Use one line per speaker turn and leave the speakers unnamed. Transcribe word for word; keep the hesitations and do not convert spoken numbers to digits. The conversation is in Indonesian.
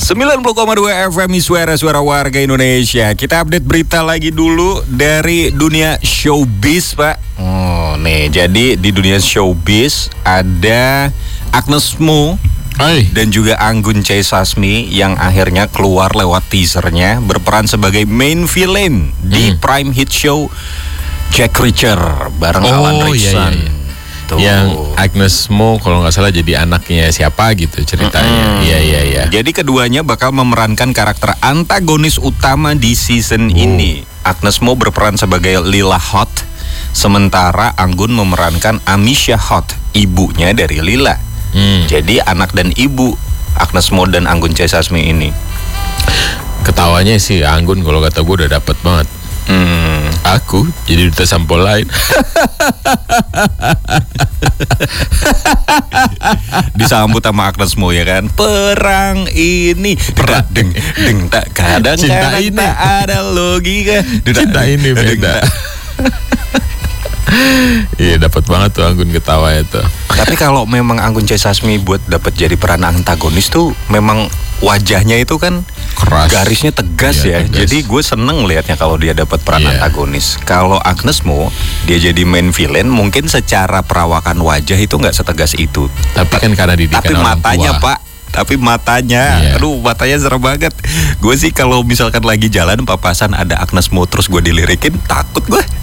sembilan puluh koma dua F M suara-suara warga Indonesia. Kita update berita lagi dulu dari dunia showbiz, Pak. Oh, nih, jadi di dunia showbiz ada Agnes Mo
Hai.
dan juga Anggun C. Sasmi yang akhirnya keluar lewat teasernya berperan sebagai main villain hmm. di Prime Hit Show Jack Reacher bareng
oh,
Alan Rickson.
Iya, iya.
Tuh.
Yang Agnes Mo kalau nggak salah jadi anaknya siapa gitu ceritanya. Iya
Mm-hmm.
iya iya.
Jadi keduanya bakal memerankan karakter antagonis utama di season oh. ini. Agnes Mo berperan sebagai Lila Hot, sementara Anggun memerankan Amisha Hot, ibunya dari Lila. Hmm. Jadi anak dan ibu Agnes Mo dan Anggun C. Sasmi ini.
Ketawanya sih Anggun kalau kata gue udah dapet banget. Hmm. Aku jadi duta sampul lain.
Disambut sama Agnes Mo ya kan. Perang ini perang deng deng tak kadang
cinta ini
tak ada logika.
Cinta ini beda. Iya dapat banget tuh Anggun ketawa itu.
Tapi kalau memang Anggun C. Sasmi buat dapat jadi peran antagonis tuh memang wajahnya itu kan keras, garisnya tegas iya, ya. Tegas. Jadi gue seneng liatnya kalau dia dapat peran yeah. antagonis. Kalau Agnes Mo dia jadi main villain, mungkin secara perawakan wajah itu nggak setegas itu.
Tapi kan karena didikan
tapi
orang
matanya
tua.
Pak. Tapi matanya, yeah. aduh matanya serem banget. Gue sih kalau misalkan lagi jalan papasan ada Agnes Mo terus gue dilirikin, takut gue.